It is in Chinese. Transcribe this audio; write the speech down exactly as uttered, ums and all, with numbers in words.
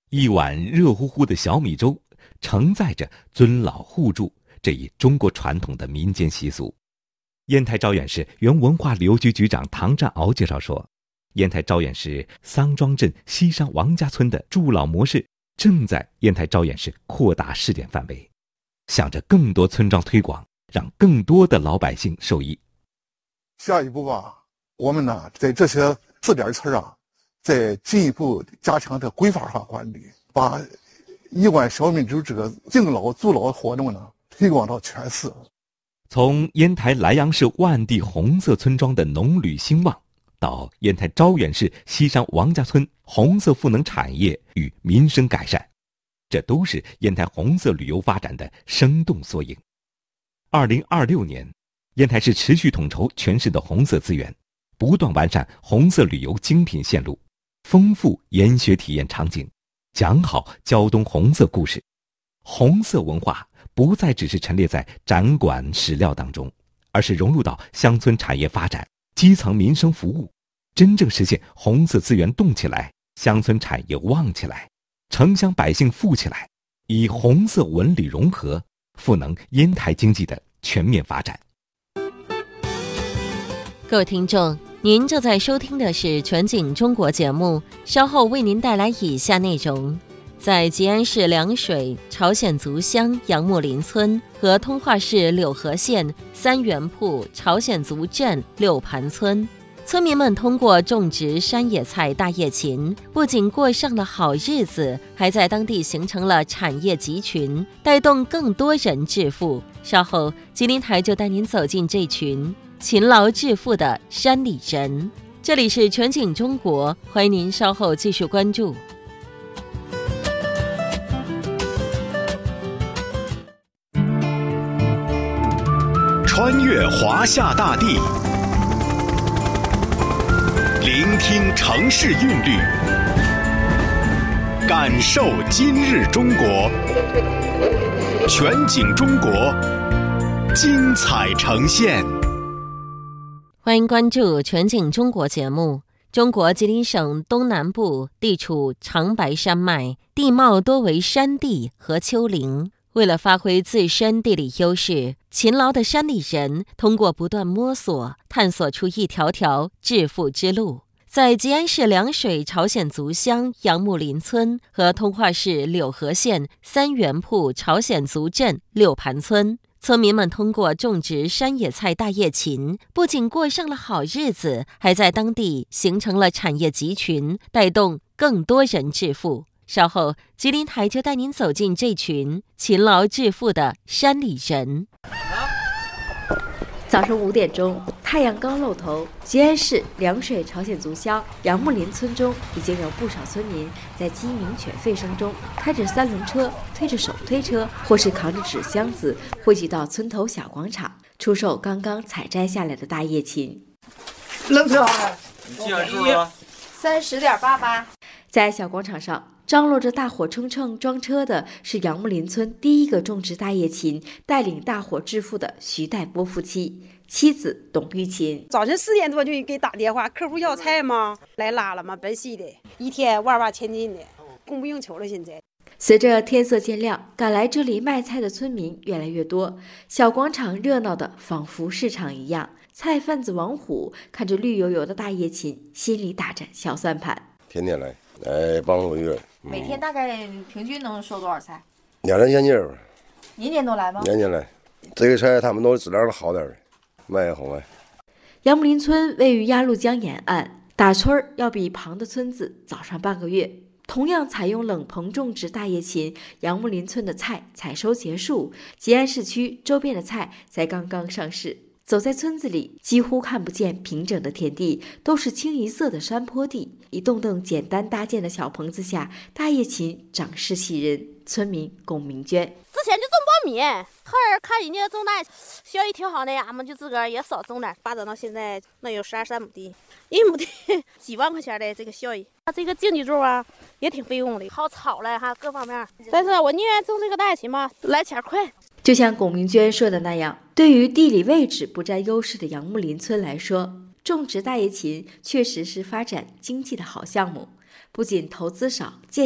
一碗热乎乎的小米粥，承载着尊老护助这一中国传统的民间习俗。烟台招远市原文化旅游局局长唐占鳌介绍说，烟台招远市桑庄镇西山王家村的助老模式正在烟台招远市扩大试点范围，向着更多村庄推广，让更多的老百姓受益。 下一步吧，我们呢在这些试点村啊，再进一步加强这规范化管理，把一碗小米粥这个敬老助老活动呢推广到全市。 从烟台莱阳市万地红色村庄的农旅兴旺，到烟台招远市西山王家村红色赋能产业与民生改善，这都是烟台红色旅游发展的生动缩影。二零二六年，烟台市持续统筹全市的红色资源，不断完善红色旅游精品线路，丰富研学体验场景，讲好胶东红色故事。红色文化不再只是陈列在展馆史料当中，而是融入到乡村产业发展、基层民生服务，真正实现红色资源动起来，乡村产业旺起来，城乡百姓富起来，以红色文旅融合，赋能烟台经济的全面发展。 各位听众，您正在收听的是全景中国节目，稍后为您带来以下内容。在吉安市凉水朝鲜族乡杨木林村和通化市柳河县三元铺朝鲜族镇六盘村，村民们通过种植山野菜大叶芹，不仅过上了好日子，还在当地形成了产业集群，带动更多人致富。稍后吉林台就带您走进这群勤劳致富的山里人。这里是全景中国，欢迎您稍后继续关注。 穿越华夏大地，聆听城市韵律，感受今日中国。全景中国，精彩呈现。 欢迎关注全景中国节目。中国吉林省东南部地处长白山脉，地貌多为山地和丘陵。为了发挥自身地理优势，勤劳的山里人通过不断摸索，探索出一条条致富之路。在吉安市凉水朝鲜族乡杨木林村和通化市柳河县三元铺朝鲜族镇六盘村，村民们通过种植山野菜大叶芹，不仅过上了好日子，还在当地形成了产业集群，带动更多人致富。稍后吉林台就带您走进这群勤劳致富的山里人。 早上五点钟，太阳刚露头，吉安市凉水朝鲜族乡杨木林村中已经有不少村民在鸡鸣犬吠声中，开着三轮车，推着手推车，或是扛着纸箱子，汇集到村头小广场，出售刚刚采摘下来的大叶芹。 能多少？你记下数了？ 三十点八八。在小广场上，张罗着大伙称称装车的是杨木林村第一个种植大叶芹、带领大伙致富的徐代波夫妻，妻子董玉琴。 早晨四点多就给打电话，客户要菜吗？来拉了吗？本溪的，一天万万千斤的，供不应求了。现在随着天色渐亮，赶来这里卖菜的村民越来越多，小广场热闹的仿佛市场一样。菜贩子王虎看着绿油油的大叶芹，心里打着小算盘。 天天来，来帮我月。 嗯、每天大概平均能收多少菜？ 两三千斤儿。 年年都来吗？ 年年来，这个菜他们都质量的好点儿，卖也好卖。 杨木林村位于鸭绿江沿岸，打村儿要比旁的村子早上半个月。同样采用冷棚种植大叶芹，杨木林村的菜采收结束，吉安市区周边的菜才刚刚上市。走在村子里，几乎看不见平整的田地，都是清一色的山坡地。一栋栋简单搭建的小棚子下，大叶芹长势喜人。村民龚明娟： 之前就种苞米，后来看人家种那效益挺好的，俺们就自个儿也少种点，发展到现在那有十二三亩地，一亩地几万块钱的这个效益。这个经济住啊也挺费用的，好炒了哈，各方面。但是我宁愿种这个大叶芹吧，来钱快。 就像龚明娟说的那样，对于地理位置不占优势的杨木林村来说，种植大叶芹确实是发展经济的好项目，不仅投资少，见